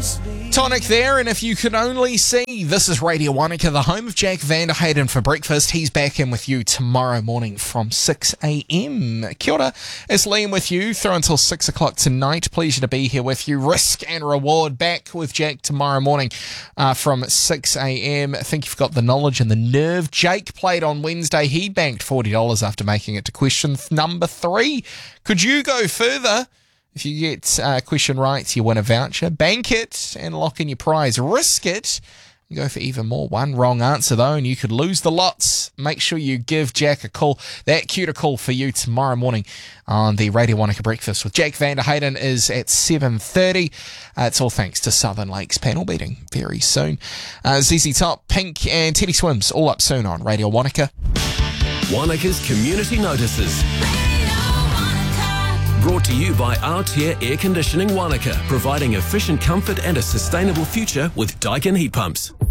Tonic there, and if you could only see, this is Radio Wanaka, the home of Jack Van der Hayden for breakfast. He's back in with you tomorrow morning from 6 a.m. Kia ora, it's Liam with you through until 6 o'clock tonight. Pleasure to be here with you. Risk and reward back with Jack tomorrow morning from 6 a.m. I think you've got the knowledge and the nerve. Jake played on Wednesday. He banked $40 after making it to question number 3. Could you go further? If you get a question right, you win a voucher. Bank it and lock in your prize. Risk it. You go for even more. One wrong answer, though, and you could lose the lots. Make sure you give Jack a call. That cute a call for you tomorrow morning on the Radio Wanaka Breakfast with Jack Van der Hayden is at 7:30. It's all thanks to Southern Lakes panel beating very soon. ZZ Top, Pink and Teddy Swims all up soon on Radio Wanaka. Wanaka's Community Notices. Brought to you by Aotea Air Conditioning Wanaka, providing efficient comfort and a sustainable future with Daikin heat pumps.